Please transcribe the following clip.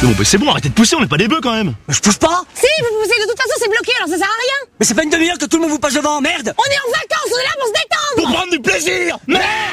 Bon bah c'est bon, arrêtez de pousser, on n'est pas des bœufs quand même. Je pousse pas. Si, vous poussez, de toute façon c'est bloqué, alors ça sert à rien. Mais c'est pas une demi-heure que tout le monde vous passe devant, merde. On est en vacances, on est là pour se détendre. Pour prendre du plaisir. Merde.